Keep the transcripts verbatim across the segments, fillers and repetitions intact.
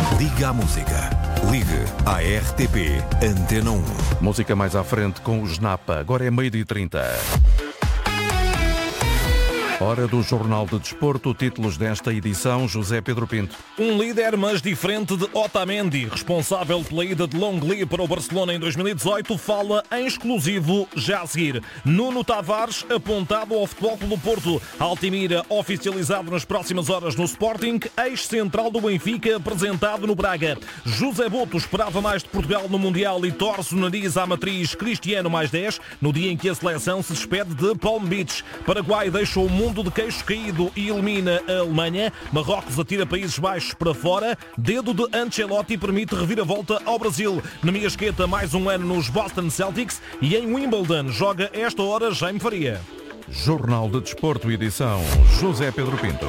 Liga à música. Ligue à R T P Antena um. Música mais à frente com o Snapa. Agora é meio-dia e trinta. Hora do Jornal de Desporto, títulos desta edição, José Pedro Pinto. Um líder, mas diferente de Otamendi, responsável pela ida de Longley para o Barcelona em dois mil e dezoito, fala em exclusivo já a seguir. Nuno Tavares, apontado ao Futebol Clube do Porto. Altimira, oficializado nas próximas horas no Sporting. Ex-central do Benfica, apresentado no Braga. José Boto esperava mais de Portugal no Mundial e torce o nariz à matriz Cristiano mais dez, no dia em que a seleção se despede de Palm Beach. Paraguai deixou o mundo de queixo caído e elimina a Alemanha. Marrocos atira Países Baixos para fora. Dedo de Ancelotti permite reviravolta ao Brasil. Nemiasqueta mais um ano nos Boston Celtics e em Wimbledon joga esta hora Jaime Faria. Jornal de Desporto, edição José Pedro Pinto.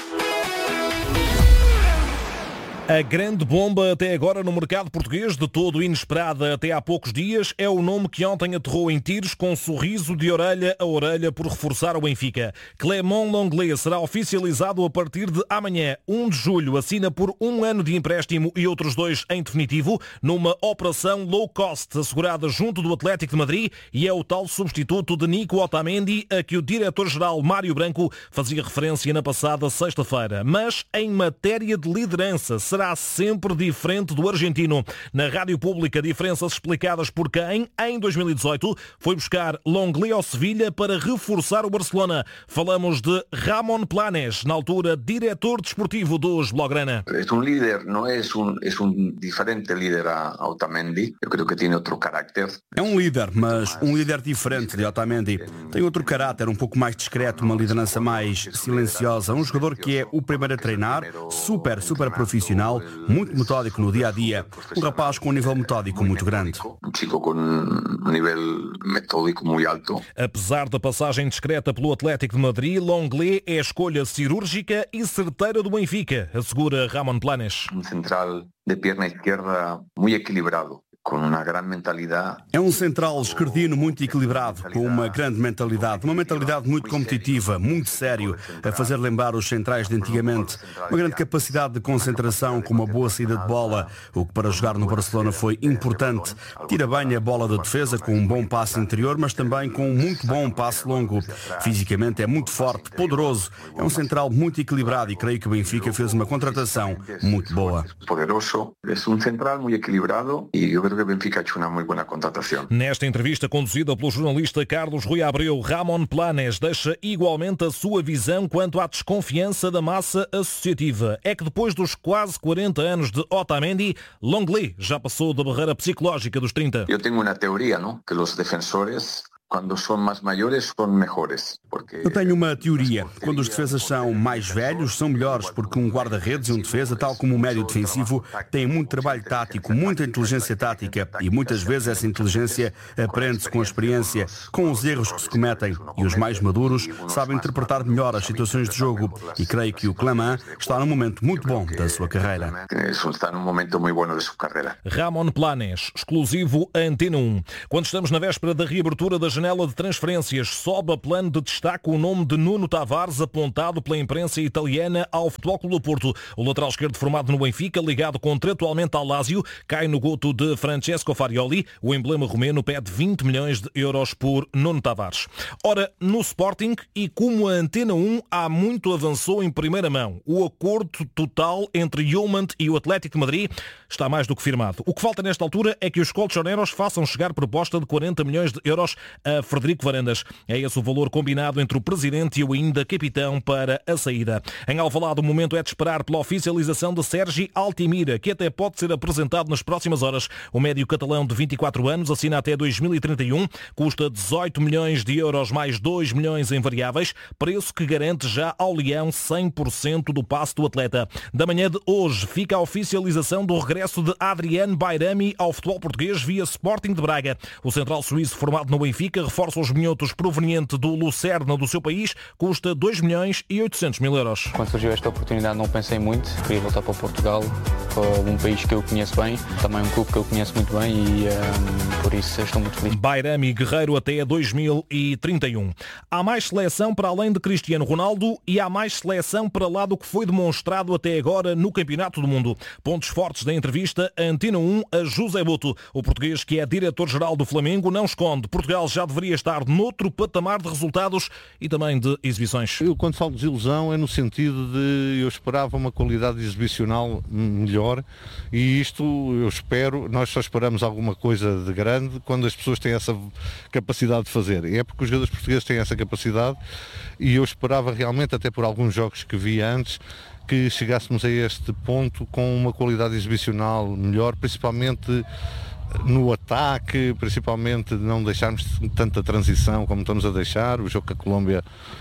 A grande bomba até agora no mercado português, de todo inesperada até há poucos dias, é o nome que ontem aterrou em Tires com um sorriso de orelha a orelha por reforçar o Benfica. Clément Longley será oficializado a partir de amanhã, um de julho. Assina por um ano de empréstimo e outros dois em definitivo, numa operação low cost assegurada junto do Atlético de Madrid, e é o tal substituto de Nico Otamendi a que o diretor-geral Mário Branco fazia referência na passada sexta-feira. Mas em matéria de liderança, será sempre diferente do argentino. Na rádio pública, diferenças explicadas por quem, em dois mil e dezoito, foi buscar Longley ao Sevilha para reforçar o Barcelona. Falamos de Ramon Planes, na altura diretor desportivo dos Blaugrana. É um líder, não é um, é um diferente líder a Otamendi. Eu creio que tem outro caráter. É um líder, mas um líder diferente de Otamendi. Tem outro caráter, um pouco mais discreto, uma liderança mais silenciosa. Um jogador que é o primeiro a treinar, super, super profissional, muito metódico no dia-a-dia. Um rapaz com um nível metódico muito grande. Um chico com um nível metódico muito alto. Apesar da passagem discreta pelo Atlético de Madrid, Longley é a escolha cirúrgica e certeira do Benfica, assegura Ramon Planes. Um central de perna esquerda muito equilibrado, com uma grande mentalidade. É um central esquerdino muito equilibrado, com uma grande mentalidade, uma mentalidade muito competitiva, muito sério, a fazer lembrar os centrais de antigamente. Uma grande capacidade de concentração, com uma boa saída de bola, o que para jogar no Barcelona foi importante. Tira bem a bola da defesa, com um bom passe interior, mas também com um muito bom passe longo. Fisicamente é muito forte, poderoso, é um central muito equilibrado e creio que o Benfica fez uma contratação muito boa. Poderoso, é um central muito equilibrado e eu creio que o Benfica fez uma muito boa contratação. Nesta entrevista conduzida pelo jornalista Carlos Rui Abreu, Ramon Planes deixa igualmente a sua visão quanto à desconfiança da massa associativa. É que depois dos quase quarenta anos de Otamendi, Longley já passou da barreira psicológica dos trinta. Eu tenho uma teoria, não? Que os defensores, quando são mais maiores, são melhores. Porque... Eu tenho uma teoria. Quando os defesas são mais velhos, são melhores, porque um guarda-redes e um defesa, tal como um médio defensivo, tem muito trabalho tático, muita inteligência tática, e muitas vezes essa inteligência aprende-se com a experiência, com os erros que se cometem, e os mais maduros sabem interpretar melhor as situações de jogo, e creio que o Clément está num momento muito bom da sua carreira. Está num momento muito bom da sua carreira. Ramon Planes, exclusivo Antena um. Quando estamos na véspera da reabertura das janela de transferências, sobe a plano de destaque o nome de Nuno Tavares, apontado pela imprensa italiana ao Futebol Clube do Porto. O lateral esquerdo formado no Benfica, ligado contratualmente ao Lazio, cai no goto de Francesco Farioli. O emblema romeno pede vinte milhões de euros por Nuno Tavares. Ora, no Sporting, e como a Antena um há muito avançou em primeira mão, o acordo total entre Yeoman e o Atlético de Madrid está mais do que firmado. O que falta nesta altura é que os colchoneros façam chegar proposta de quarenta milhões de euros a Frederico Varandas. É esse o valor combinado entre o presidente e o ainda capitão para a saída. Em Alvalade, o momento é de esperar pela oficialização de Sergi Altimira, que até pode ser apresentado nas próximas horas. O médio catalão de vinte e quatro anos assina até dois mil e trinta e um, custa dezoito milhões de euros mais dois milhões em variáveis, preço que garante já ao Leão cem por cento do passe do atleta. Da manhã de hoje fica a oficialização do regresso de Adriano Bairami ao futebol português via Sporting de Braga. O central suíço formado no Benfica reforça os minhotos proveniente do Lucerna do seu país, custa dois milhões e oitocentos mil euros. Quando surgiu esta oportunidade não pensei muito, queria voltar para Portugal para um país que eu conheço bem, também um clube que eu conheço muito bem e um, por isso estou muito feliz. Bairami Guerreiro até dois mil e trinta e um. Há mais seleção para além de Cristiano Ronaldo e há mais seleção para lá do que foi demonstrado até agora no Campeonato do Mundo. Pontos fortes da entrevista Antena um a José Boto. O português, que é diretor-geral do Flamengo, não esconde. Portugal já deveria estar noutro patamar de resultados e também de exibições. Eu, quando falo de desilusão, é no sentido de eu esperava uma qualidade exibicional melhor e isto eu espero, nós só esperamos alguma coisa de grande quando as pessoas têm essa capacidade de fazer. E é porque os jogadores portugueses têm essa capacidade e eu esperava realmente, até por alguns jogos que vi antes, que chegássemos a este ponto com uma qualidade exibicional melhor, principalmente no ataque, principalmente não deixarmos tanta transição como estamos a deixar. O jogo com a Colômbia,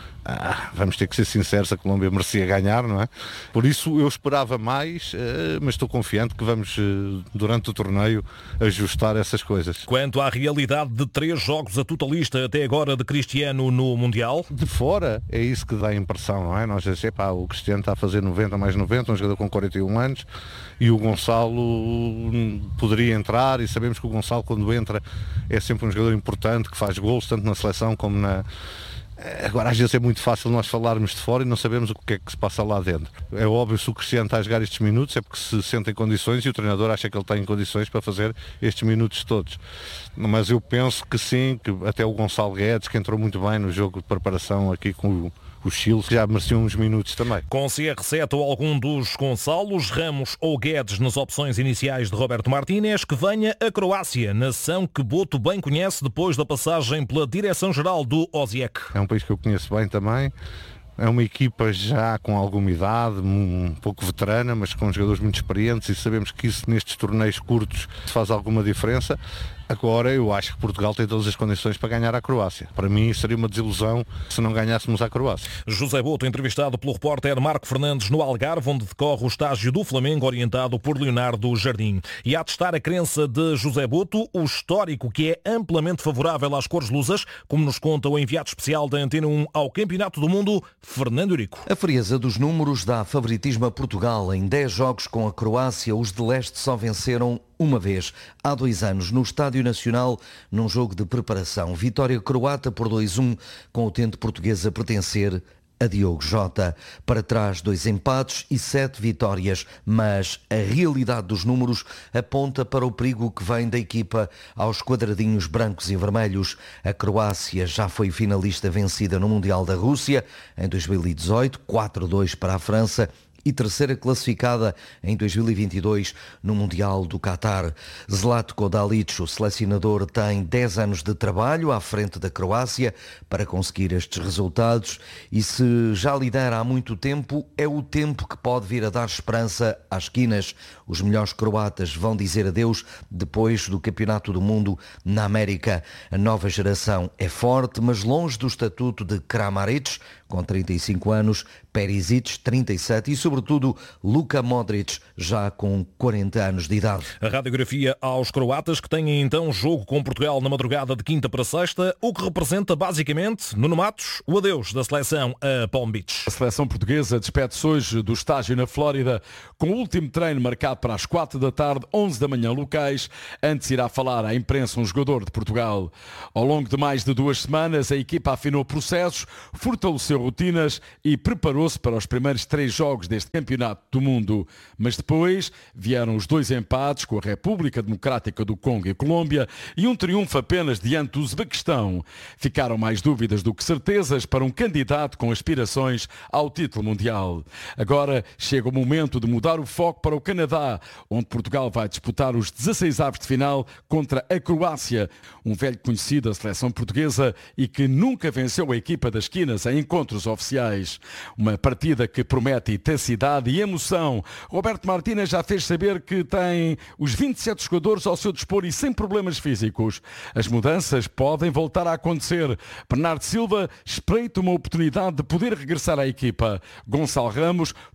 ah, vamos ter que ser sinceros, a Colômbia merecia ganhar, não é? Por isso eu esperava mais, mas estou confiante que vamos, durante o torneio, ajustar essas coisas. Quanto à realidade de três jogos a totalista até agora de Cristiano no Mundial? De fora é isso que dá a impressão, não é? Nós dizemos, epá, o Cristiano está a fazer noventa mais noventa, um jogador com quarenta e um anos, e o Gonçalo poderia entrar, e sabemos que o Gonçalo, quando entra, é sempre um jogador importante, que faz gols, tanto na seleção como na... Agora, às vezes é muito fácil nós falarmos de fora e não sabemos o que é que se passa lá dentro. É óbvio, se o Cristiano está a jogar estes minutos é porque se sente em condições e o treinador acha que ele tem condições para fazer estes minutos todos. Mas eu penso que sim, que até o Gonçalo Guedes, que entrou muito bem no jogo de preparação aqui com o o Chile, que já merecia uns minutos também. Com C R sete ou algum dos Gonçalos, Ramos ou Guedes nas opções iniciais de Roberto Martínez, que venha a Croácia, nação que Boto bem conhece depois da passagem pela direção-geral do Osijek. É um país que eu conheço bem também. É uma equipa já com alguma idade, um pouco veterana, mas com jogadores muito experientes e sabemos que isso nestes torneios curtos faz alguma diferença. Agora eu acho que Portugal tem todas as condições para ganhar a Croácia. Para mim seria uma desilusão se não ganhássemos a Croácia. José Boto, entrevistado pelo repórter Marco Fernandes no Algarve, onde decorre o estágio do Flamengo, orientado por Leonardo Jardim. E a testar a crença de José Boto, o histórico que é amplamente favorável às cores lusas, como nos conta o enviado especial da Antena um ao Campeonato do Mundo, Fernando Eurico. A frieza dos números dá favoritismo a Portugal. Em dez jogos com a Croácia, os de leste só venceram uma vez, há dois anos, no Estádio Nacional, num jogo de preparação. Vitória croata por dois a um, com o tente português a pertencer a Diogo Jota. Para trás, dois empates e sete vitórias, mas a realidade dos números aponta para o perigo que vem da equipa aos quadradinhos brancos e vermelhos. A Croácia já foi finalista vencida no Mundial da Rússia em dois mil e dezoito, quatro a dois para a França, e terceira classificada em dois mil e vinte e dois no Mundial do Qatar. Zlatko Dalic, o selecionador, tem dez anos de trabalho à frente da Croácia para conseguir estes resultados e se já lidera há muito tempo, é o tempo que pode vir a dar esperança às quinas. Os melhores croatas vão dizer adeus depois do Campeonato do Mundo na América. A nova geração é forte, mas longe do estatuto de Kramaric, com trinta e cinco anos, Perisic, trinta e sete e, sobretudo, Luka Modric, já com quarenta anos de idade. A radiografia aos croatas, que têm então jogo com Portugal na madrugada de quinta para sexta, o que representa basicamente, Nuno Matos, o adeus da seleção a Palm Beach. A seleção portuguesa despede-se hoje do estágio na Flórida, com o último treino marcado para as quatro da tarde, onze da manhã locais. Antes irá falar à imprensa um jogador de Portugal. Ao longo de mais de duas semanas, a equipa afinou processos, fortaleceu rotinas e preparou-se para os primeiros três jogos deste Campeonato do Mundo. Mas depois vieram os dois empates com a República Democrática do Congo e a Colômbia e um triunfo apenas diante do Uzbequistão. Ficaram mais dúvidas do que certezas para um candidato com aspirações ao título mundial. Agora chega o momento de mudar o foco para o Canadá, onde Portugal vai disputar os dezasseis avos de final contra a Croácia, um velho conhecido da seleção portuguesa e que nunca venceu a equipa das quinas em encontros oficiais. Uma partida que promete intensidade e emoção. Roberto Martínez já fez saber que tem os vinte e sete jogadores ao seu dispor e sem problemas físicos. As mudanças podem voltar a acontecer. Bernardo Silva espreita uma oportunidade de poder regressar à equipa. Gonçalo Ramos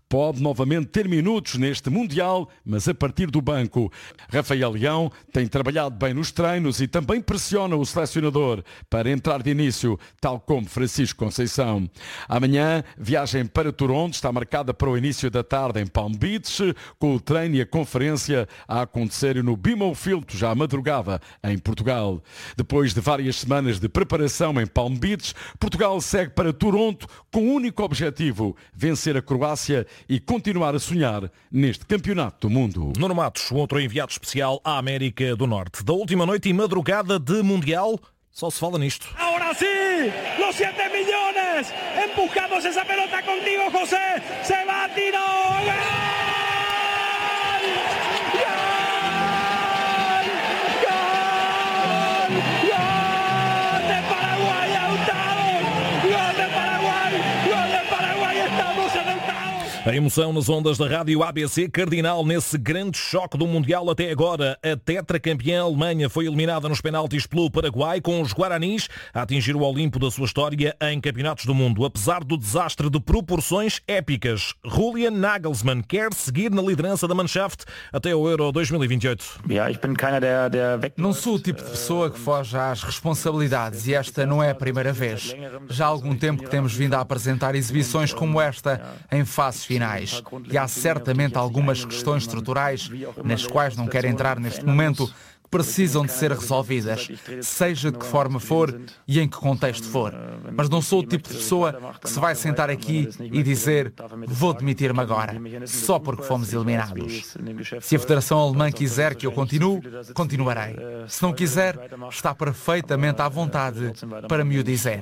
pode novamente ter minutos neste Mundial, mas a partir do banco. Rafael Leão tem trabalhado bem nos treinos e também pressiona o selecionador para entrar de início, tal como Francisco Conceição. Amanhã, viagem para Toronto está marcada para o início da tarde em Palm Beach, com o treino e a conferência a acontecer no B M O Field, já à madrugada, em Portugal. Depois de várias semanas de preparação em Palm Beach, Portugal segue para Toronto com o único objetivo, vencer a Croácia e continuar a sonhar neste Campeonato do Mundo. Nuno Matos, outro enviado especial à América do Norte. Da última noite e madrugada de Mundial, só se fala nisto. Agora sim, os sete milhões empujados essa pelota contigo, José. Se va, tiro. A emoção nas ondas da rádio A B C cardinal nesse grande choque do Mundial até agora. A tetracampeã Alemanha foi eliminada nos penaltis pelo Paraguai, com os Guaranis a atingir o Olimpo da sua história em campeonatos do mundo. Apesar do desastre de proporções épicas, Julian Nagelsmann quer seguir na liderança da Mannschaft até o Euro dois mil e vinte e oito. Não sou o tipo de pessoa que foge às responsabilidades e esta não é a primeira vez. Já há algum tempo que temos vindo a apresentar exibições como esta em fases finais. E há certamente algumas questões estruturais nas quais não quero entrar neste momento, que precisam de ser resolvidas, seja de que forma for e em que contexto for. Mas não sou o tipo de pessoa que se vai sentar aqui e dizer vou demitir-me agora, só porque fomos eliminados. Se a Federação Alemã quiser que eu continue, continuarei. Se não quiser, está perfeitamente à vontade para me o dizer.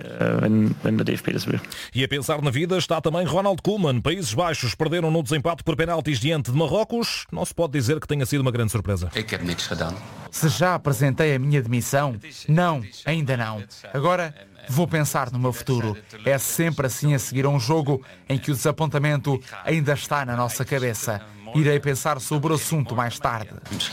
E a pensar na vida está também Ronald Koeman. Países Baixos perderam no desempate por penaltis diante de Marrocos. Não se pode dizer que tenha sido uma grande surpresa. Se já apresentei a minha demissão? Não, ainda não. Agora vou pensar no meu futuro. É sempre assim a seguir a um jogo em que o desapontamento ainda está na nossa cabeça. Irei pensar sobre o assunto mais tarde.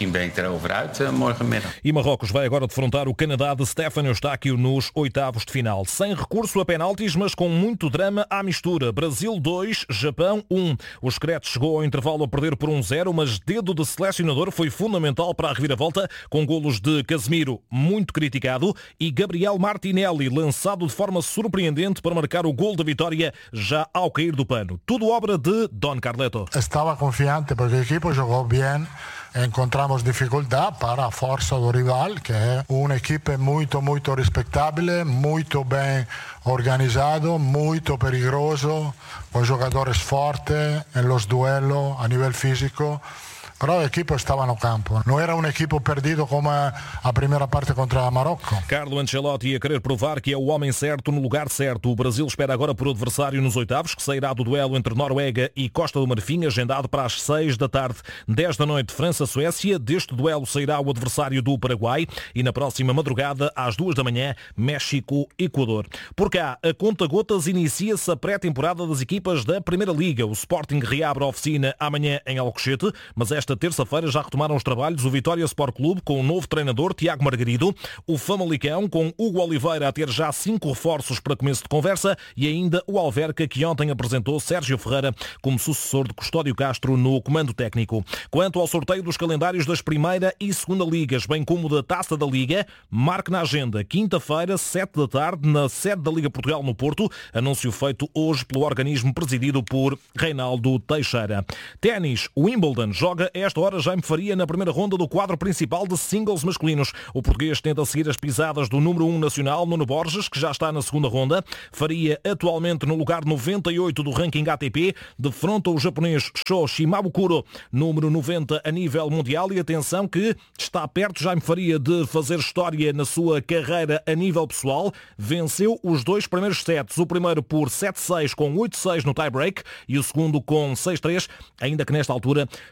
E Marrocos vai agora defrontar o Canadá de Stefano Eustáquio nos oitavos de final. Sem recurso a penaltis, mas com muito drama à mistura. Brasil dois, Japão um. O Scratch chegou ao intervalo a perder por um zero, mas dedo de selecionador foi fundamental para a reviravolta, com golos de Casemiro, muito criticado, e Gabriel Martinelli, lançado de forma surpreendente para marcar o gol da vitória já ao cair do pano. Tudo obra de Don Carleto. Estava confiante porque o equipo jogou bem. Encontramos dificuldade para a força do rival, que é uma equipe muito, muito respeitável, muito bem organizado, muito perigoso, com jogadores fortes nos duelos a nível físico. Però l'equipo stava no campo. Não era um equipo perdido como a primeira parte contra Marrocos. Carlo Ancelotti a querer provar que é o homem certo no lugar certo. O Brasil espera agora por adversário nos oitavos, que sairá do duelo entre Noruega e Costa do Marfim, agendado para as seis da tarde. dez da noite, França-Suécia. Deste duelo sairá o adversário do Paraguai. E na próxima madrugada, às duas da manhã, México-Equador. Por cá, a conta-gotas inicia-se a pré-temporada das equipas da Primeira Liga. O Sporting reabre a oficina amanhã em Alcochete, mas esta terça-feira já retomaram os trabalhos o Vitória Sport Clube com o novo treinador Tiago Margarido, o Famalicão com Hugo Oliveira a ter já cinco reforços para começo de conversa e ainda o Alverca, que ontem apresentou Sérgio Ferreira como sucessor de Custódio Castro no comando técnico. Quanto ao sorteio dos calendários das Primeira e Segunda Ligas, bem como da Taça da Liga, marque na agenda quinta-feira, sete da tarde, na sede da Liga Portugal no Porto, anúncio feito hoje pelo organismo presidido por Reinaldo Teixeira. Ténis, o Wimbledon joga esta hora Jaime Faria na primeira ronda do quadro principal de singles masculinos. O português tenta seguir as pisadas do número um nacional, Nuno Borges, que já está na segunda ronda. Faria atualmente no lugar noventa e oito do ranking A T P, defronta o japonês Sho Shimabukuro, número noventa a nível mundial. E atenção que está perto Jaime Faria de fazer história na sua carreira a nível pessoal. Venceu os dois primeiros sets, o primeiro por sete seis com oito seis no tie-break e o segundo com seis três, ainda que nesta altura esteja a perder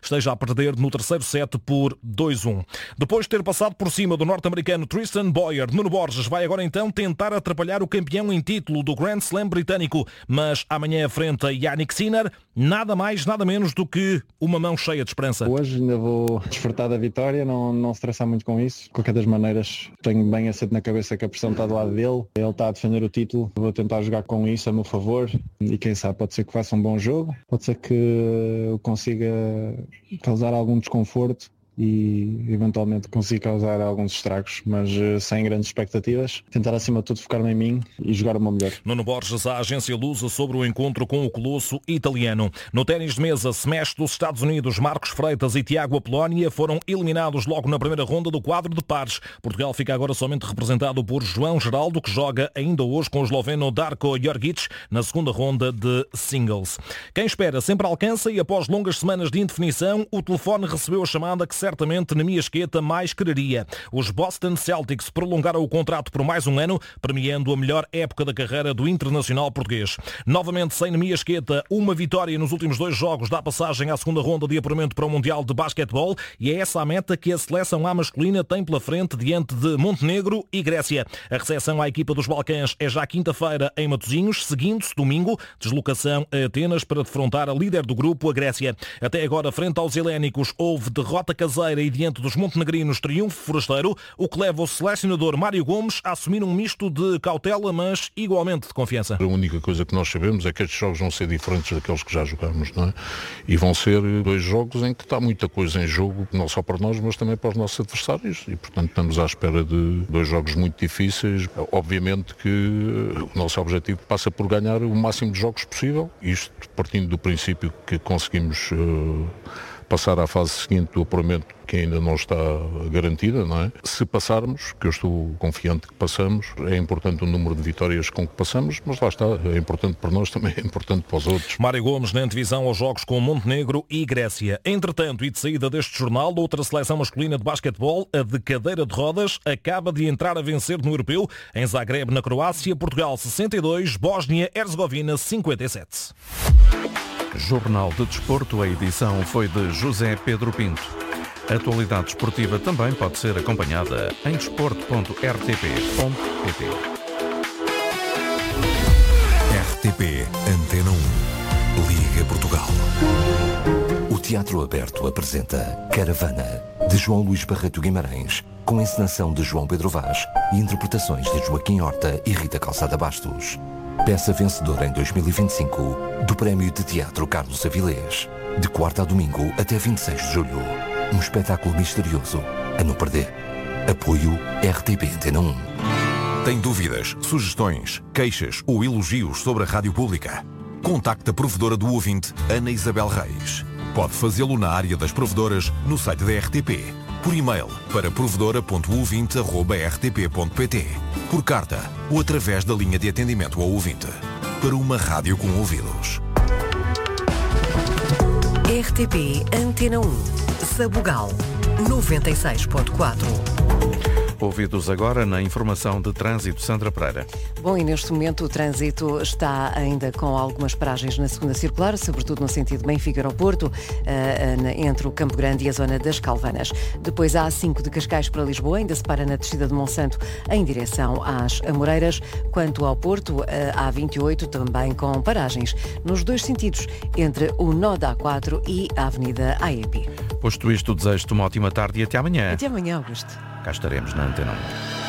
perder no terceiro set por dois a um. Depois de ter passado por cima do norte-americano Tristan Boyer, Nuno Borges vai agora então tentar atrapalhar o campeão em título do Grand Slam britânico, mas amanhã enfrenta Jannik Sinner, nada mais, nada menos do que uma mão cheia de esperança. Hoje ainda vou desfrutar da vitória, não, não estressar muito com isso. De qualquer das maneiras, tenho bem assento na cabeça que a pressão está do lado dele, ele está a defender o título, vou tentar jogar com isso a meu favor e quem sabe, pode ser que faça um bom jogo, pode ser que eu consiga causar algum desconforto e eventualmente consigo causar alguns estragos, mas sem grandes expectativas. Tentar acima de tudo focar-me em mim e jogar o meu melhor. Nuno Borges, a agência Lusa sobre o encontro com o colosso italiano. No ténis de mesa, smash dos Estados Unidos, Marcos Freitas e Tiago Apolónia foram eliminados logo na primeira ronda do quadro de pares. Portugal fica agora somente representado por João Geraldo, que joga ainda hoje com o esloveno Darko Jorgic na segunda ronda de singles. Quem espera sempre alcança e após longas semanas de indefinição, o telefone recebeu a chamada que certamente Nemias Queta mais quereria. Os Boston Celtics prolongaram o contrato por mais um ano, premiando a melhor época da carreira do internacional português. Novamente sem Nemias Queta, uma vitória nos últimos dois jogos dá passagem à segunda ronda de apuramento para o Mundial de Basquetebol e é essa a meta que a seleção A masculina tem pela frente diante de Montenegro e Grécia. A recepção à equipa dos Balcãs é já quinta-feira em Matosinhos, seguindo-se domingo, deslocação a Atenas para defrontar a líder do grupo, a Grécia. Até agora, frente aos helénicos, houve derrota caseira e diante dos montenegrinos triunfo forasteiro, o que leva o selecionador Mário Gomes a assumir um misto de cautela, mas igualmente de confiança. A única coisa que nós sabemos é que estes jogos vão ser diferentes daqueles que já jogamos, não é? E vão ser dois jogos em que está muita coisa em jogo, não só para nós, mas também para os nossos adversários. E, portanto, estamos à espera de dois jogos muito difíceis. Obviamente que o nosso objetivo passa por ganhar o máximo de jogos possível, isto partindo do princípio que conseguimos uh, passar à fase seguinte do apuramento, que ainda não está garantida, não é? Se passarmos, que eu estou confiante que passamos, é importante o número de vitórias com que passamos, mas lá está, é importante para nós, também é importante para os outros. Mário Gomes na antevisão aos jogos com Montenegro e Grécia. Entretanto, e de saída deste jornal, outra seleção masculina de basquetebol, a de cadeira de rodas, acaba de entrar a vencer no Europeu, em Zagreb, na Croácia, Portugal sessenta e dois, Bósnia-Herzegovina cinquenta e sete. Jornal de Desporto, a edição foi de José Pedro Pinto. A atualidade desportiva também pode ser acompanhada em desporto ponto r t p ponto p t. R T P Antena um. Liga Portugal. O Teatro Aberto apresenta Caravana, de João Luís Barreto Guimarães, com encenação de João Pedro Vaz e interpretações de Joaquim Horta e Rita Calçada Bastos. Peça vencedora em dois mil e vinte e cinco do Prémio de Teatro Carlos Avilés. De quarta a domingo até vinte e seis de julho. Um espetáculo misterioso a não perder. Apoio R T P Antena um. Tem dúvidas, sugestões, queixas ou elogios sobre a rádio pública? Contacte a provedora do ouvinte, Ana Isabel Reis. Pode fazê-lo na área das provedoras no site da R T P. Por e-mail para provedora ponto ouvinte arroba r t p ponto p t. Por carta ou através da linha de atendimento ao ouvinte. Para uma rádio com ouvidos. R T P Antena um. Sabugal noventa e seis ponto quatro. Ouvidos agora na informação de trânsito, Sandra Pereira. Bom, e neste momento o trânsito está ainda com algumas paragens na segunda circular, sobretudo no sentido Benfica-Aeroporto, entre o Campo Grande e a zona das Calvanas. Depois a A cinco de Cascais para Lisboa, ainda se para na descida de Monsanto em direção às Amoreiras. Quanto ao Porto, a A vinte e oito também com paragens nos dois sentidos, entre o nó da A quatro e a Avenida A E P. Posto isto, desejo-te uma ótima tarde e até amanhã. Até amanhã, Augusto. Cá estaremos na Antena um.